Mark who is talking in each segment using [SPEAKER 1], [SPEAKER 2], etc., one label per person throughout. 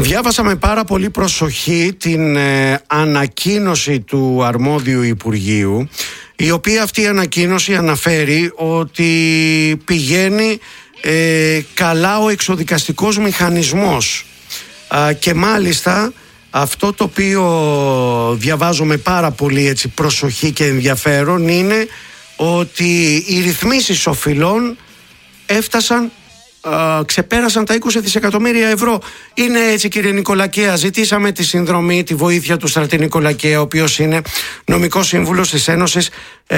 [SPEAKER 1] Διάβασα με πάρα πολύ προσοχή την ανακοίνωση του αρμόδιου Υπουργείου, η οποία αυτή η ανακοίνωση αναφέρει ότι πηγαίνει καλά ο εξοδικαστικός μηχανισμός και μάλιστα αυτό το οποίο διαβάζω με πάρα πολύ προσοχή και ενδιαφέρον είναι ότι οι ρυθμίσεις οφειλών ξεπέρασαν τα 20 δισεκατομμύρια ευρώ. Είναι έτσι, κύριε Νικολακέα? Ζητήσαμε τη συνδρομή, τη βοήθεια του Στρατή Νικολακέα, ο οποίος είναι νομικός σύμβουλος της Ένωσης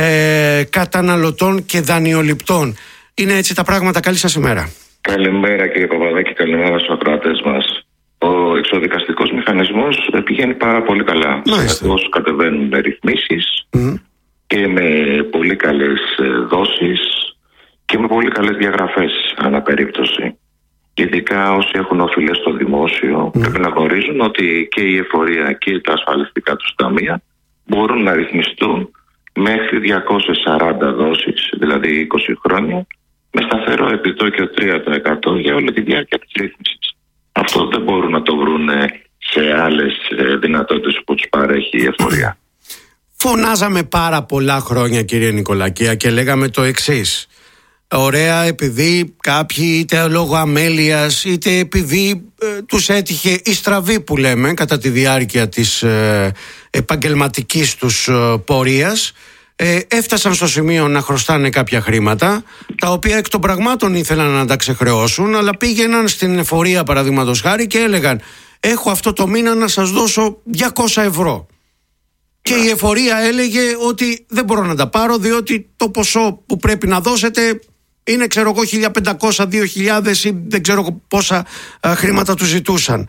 [SPEAKER 1] Καταναλωτών και Δανειοληπτών. Είναι έτσι τα πράγματα? Καλή σας ημέρα.
[SPEAKER 2] Καλημέρα κύριε Παπαδάκη, καλημέρα στους ακροατές μας. Ο εξοδικαστικός μηχανισμός πηγαίνει πάρα πολύ καλά. Συνεχώς κατεβαίνουν ρυθμίσεις και με πολύ καλές δόσεις και με πολύ καλές διαγραφές ανά περίπτωση. Ειδικά όσοι έχουν οφειλές στο δημόσιο πρέπει να γνωρίζουν ότι και η εφορία και τα ασφαλιστικά τους ταμεία μπορούν να ρυθμιστούν μέχρι 240 δόσεις, δηλαδή 20 χρόνια, με σταθερό επιτόκιο 3% για όλη τη διάρκεια της ρύθμισης. Αυτό δεν μπορούν να το βρουν σε άλλες δυνατότητες που τους παρέχει η εφορία.
[SPEAKER 1] Φωνάζαμε πάρα πολλά χρόνια, κύριε Νικολακέα, και λέγαμε το εξής. Ωραία, επειδή κάποιοι είτε λόγω αμέλειας είτε επειδή τους έτυχε η στραβή που λέμε κατά τη διάρκεια της επαγγελματικής τους πορείας, έφτασαν στο σημείο να χρωστάνε κάποια χρήματα, τα οποία εκ των πραγμάτων ήθελαν να τα ξεχρεώσουν, αλλά πήγαιναν στην εφορία παραδείγματος χάρη και έλεγαν: έχω αυτό το μήνα να σας δώσω 200 ευρώ. Και η εφορία έλεγε ότι δεν μπορώ να τα πάρω, διότι το ποσό που πρέπει να δώσετε είναι, ξέρω εγώ, 1.500, 2.000 ή δεν ξέρω πόσα χρήματα του ζητούσαν.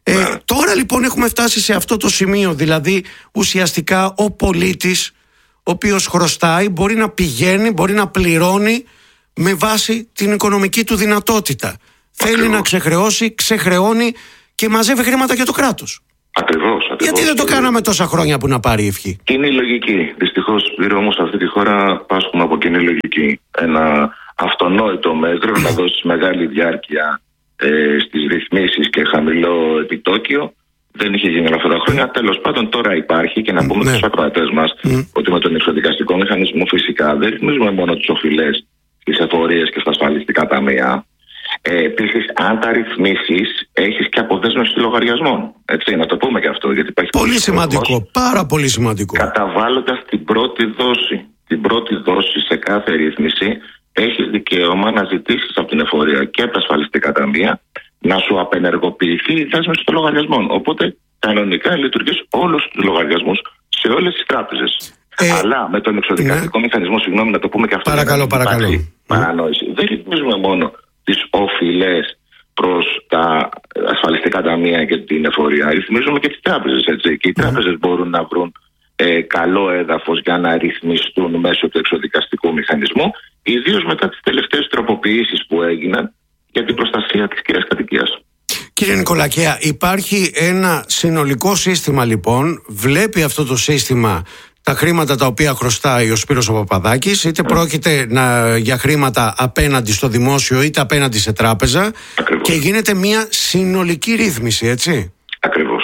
[SPEAKER 1] Τώρα λοιπόν έχουμε φτάσει σε αυτό το σημείο, δηλαδή ουσιαστικά ο πολίτης ο οποίος χρωστάει μπορεί να πηγαίνει, μπορεί να πληρώνει με βάση την οικονομική του δυνατότητα. Θέλει να ξεχρεώσει, ξεχρεώνει και μαζεύει χρήματα για το κράτος.
[SPEAKER 2] Ακριβώς.
[SPEAKER 1] Γιατί δεν το κάναμε τόσα χρόνια που να πάρει ευχή?
[SPEAKER 2] Κοινή λογική. Δυστυχώς, όμως, σε αυτή τη χώρα πάσχουμε από κοινή λογική. Ένα αυτονόητο μέτρο να δώσει μεγάλη διάρκεια στις ρυθμίσεις και χαμηλό επιτόκιο δεν είχε γίνει όλα αυτά τα χρόνια. Τέλος πάντων, τώρα υπάρχει και να πούμε στους ακροατές μας ότι με τον εξοδικαστικό μηχανισμό φυσικά δεν ρυθμίζουμε μόνο τις οφειλές, τις εφορίες και στα ασφαλιστικά ταμεία. Επίσης, αν τα ρυθμίσεις, έχεις και αποδέσμευση λογαριασμών. Έτσι, να το πούμε και αυτό, γιατί υπάρχει
[SPEAKER 1] πολύ σημαντικό, πάρα πολύ σημαντικό.
[SPEAKER 2] Καταβάλλοντας την πρώτη δόση. Την πρώτη δόση σε κάθε ρύθμιση, έχεις δικαίωμα να ζητήσεις από την εφορία και από τα ασφαλιστικά ταμεία να σου απενεργοποιηθεί η δέσμευση των λογαριασμών. Οπότε, κανονικά λειτουργείς όλους τους λογαριασμούς σε όλες τις τράπεζες. Αλλά με τον εξοδικαστικό μηχανισμό, συγγνώμη να το πούμε και αυτό.
[SPEAKER 1] Παρακαλώ.
[SPEAKER 2] Παρανόηση. Δεν ρυθμίζουμε μόνο τις οφειλές προς τα ασφαλιστικά ταμεία και την εφορία. Ρυθμίζουμε και τις τράπεζες, έτσι. Και οι τράπεζες μπορούν να βρουν καλό έδαφος για να ρυθμιστούν μέσω του εξοδικαστικού μηχανισμού, ιδίως μετά τις τελευταίες τροποποιήσεις που έγιναν για την προστασία της κυρίας κατοικίας.
[SPEAKER 1] Κύριε Νικολακέα, υπάρχει ένα συνολικό σύστημα λοιπόν. Βλέπει αυτό το σύστημα τα χρήματα τα οποία χρωστάει ο Σπύρος ο Παπαδάκης, είτε πρόκειται για χρήματα απέναντι στο δημόσιο είτε απέναντι σε τράπεζα.
[SPEAKER 2] Ακριβώς.
[SPEAKER 1] Και γίνεται μια συνολική ρύθμιση, έτσι.
[SPEAKER 2] Ακριβώς.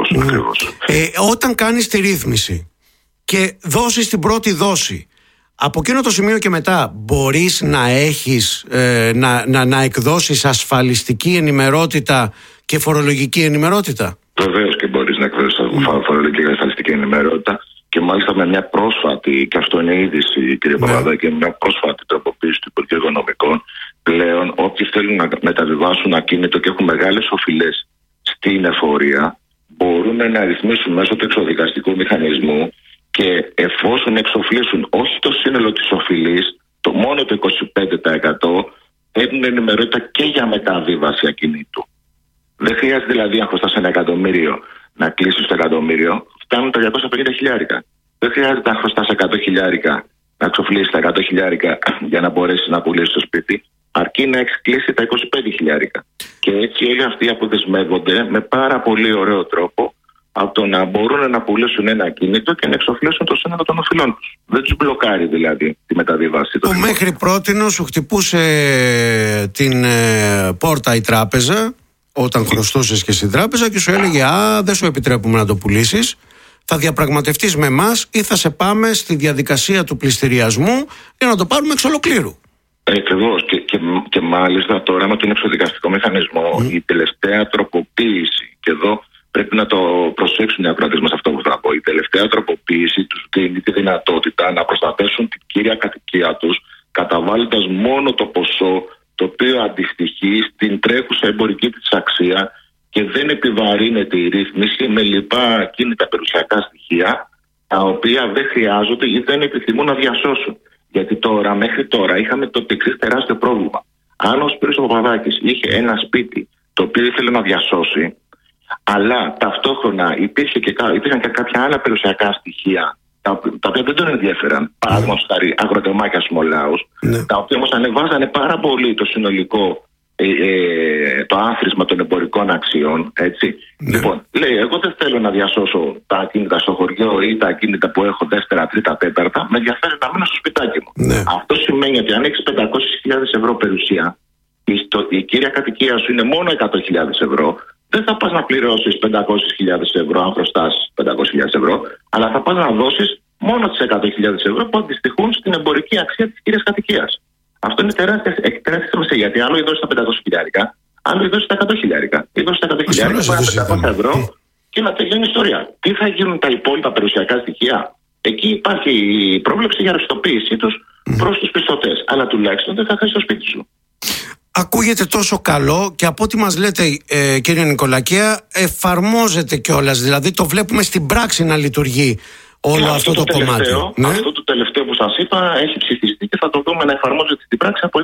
[SPEAKER 1] Όταν κάνεις τη ρύθμιση και δώσεις την πρώτη δόση, από εκείνο το σημείο και μετά μπορείς να έχεις να εκδώσεις ασφαλιστική ενημερότητα και φορολογική ενημερότητα?
[SPEAKER 2] Βεβαίως και μπορείς να εκδώσεις φορολογική και ασφαλιστική ενημερότητα. Και μάλιστα με μια πρόσφατη, και αυτό είναι είδηση, κύριε Παπαδάκη, μια πρόσφατη τροποποίηση του Υπουργείου Οικονομικών, πλέον όποιοι θέλουν να μεταβιβάσουν ακίνητο και έχουν μεγάλες οφειλές στην εφορία, μπορούν να ρυθμίσουν μέσω του εξοδικαστικού μηχανισμού και εφόσον εξοφλήσουν όχι το σύνολο της οφειλής, το μόνο το 25%, έχουν ενημερότητα και για μεταβίβαση ακινήτου. Δεν χρειάζεται δηλαδή αν χρωστάς 1 εκατομμύριο να κλείσεις το εκατομμύριο, φτάνουν τα 250 χιλιάρικα. Δεν χρειάζεται αν χρωστάς 100 χιλιάρικα να εξοφλήσεις τα 100 χιλιάρικα για να μπορέσεις να πουλήσεις το σπίτι, αρκεί να έχεις κλείσει τα 25 χιλιάρικα. Και έτσι όλοι αυτοί αποδεσμεύονται με πάρα πολύ ωραίο τρόπο από το να μπορούν να πουλήσουν ένα ακίνητο και να εξοφλήσουν το σύνολο των οφειλών τους. Δεν τους μπλοκάρει δηλαδή τη μεταβίβαση.
[SPEAKER 1] Που μέχρι πρότινο σου χτυπούσε την πόρτα η τράπεζα, όταν χρωστούσες και στην τράπεζα και σου έλεγε δεν σου επιτρέπουμε να το πουλήσεις, θα διαπραγματευτείς με εμάς ή θα σε πάμε στη διαδικασία του πληστηριασμού για να το πάρουμε εξ ολοκλήρου.
[SPEAKER 2] Ακριβώς. Και μάλιστα τώρα με τον εξοδικαστικό μηχανισμό η τελευταία τροποποίηση, και εδώ πρέπει να το προσέξουν οι ακροατές μας αυτό που θα πω, η τελευταία τροποποίηση τους δίνει τη δυνατότητα να προστατεύσουν την κύρια κατοικία τους, καταβάλλοντας μόνο το ποσό το οποίο αντιστοιχεί στην τρέχουσα εμπορική της αξία και δεν επιβαρύνεται η ρύθμιση με λοιπά ακίνητα περιουσιακά στοιχεία, τα οποία δεν χρειάζονται ή δεν επιθυμούν να διασώσουν. Γιατί μέχρι τώρα είχαμε το εξής τεράστιο πρόβλημα. Αν ο Σπύρος Παπαδάκης είχε ένα σπίτι το οποίο ήθελε να διασώσει, αλλά ταυτόχρονα υπήρχαν και κάποια άλλα περιουσιακά στοιχεία τα οποία δεν τον ενδιαφέραν, παράδειγμα χάρη αγροτεμάκια Σμολάους, τα οποία όμως ανεβάζανε πάρα πολύ το συνολικό το άθροισμα των εμπορικών αξιών, έτσι. Λοιπόν, λέει, εγώ δεν θέλω να διασώσω τα ακίνητα στο χωριό ή τα ακίνητα που έχω δεύτερα, τρίτα, τέταρτα, με ενδιαφέρει να μείνω στο σπιτάκι μου. Αυτό σημαίνει ότι αν έχεις 500.000 ευρώ περιουσία, η κύρια κατοικία σου είναι μόνο 100.000 ευρώ, δεν θα πας να πληρώσεις 500.000 ευρώ αν χρωστάς 500.000 ευρώ, αλλά θα πας να δώσεις μόνο τις 100.000 ευρώ που αντιστοιχούν στην εμπορική αξία της κύριας κατοικίας. Αυτό είναι τεράστια σημασία, γιατί άλλο δώσει τα 500.000, άλλο δώσει τα 100.000. Ή δώσει τα 100.000, πάει 500 ευρώ και να τελειώνει η ιστορία. Τι θα γίνουν τα υπόλοιπα περιουσιακά στοιχεία? Εκεί υπάρχει η πρόβλεψη για ρευστοποίησή τους προς τους πιστωτές. Αλλά τουλάχιστον δεν θα χάσει το σπίτι σου.
[SPEAKER 1] Ακούγεται τόσο καλό και από ό,τι μας λέτε, κύριε Νικολακέα, εφαρμόζεται κιόλας. Δηλαδή το βλέπουμε στην πράξη να λειτουργεί όλο αυτό το κομμάτι.
[SPEAKER 2] Αυτό το τελευταίο που σας είπα έχει ψηφιστεί και θα το δούμε να εφαρμόζεται στην πράξη από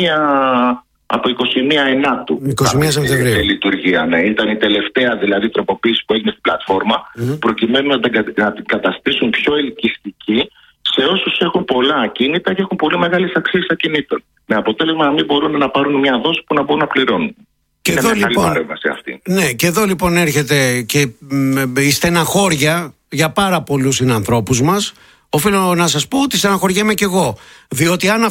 [SPEAKER 2] 21 Ενάτου.
[SPEAKER 1] 21 Σεπτεμβρίου.
[SPEAKER 2] Λειτουργία, ναι. Ήταν η τελευταία δηλαδή τροποποίηση που έγινε στην πλατφόρμα, προκειμένου να την καταστήσουν πιο ελκυστική σε όσους έχουν πολλά ακίνητα και έχουν πολύ μεγάλες αξίες ακινήτων. Με αποτέλεσμα να μην μπορούν να πάρουν μια δόση που να μπορούν να πληρώνουν.
[SPEAKER 1] Και εδώ λοιπόν έρχεται και η στεναχώρια για πάρα πολλούς συνανθρώπους μας. Οφείλω να σας πω ότι στεναχωριέμαι κι εγώ. Διότι αν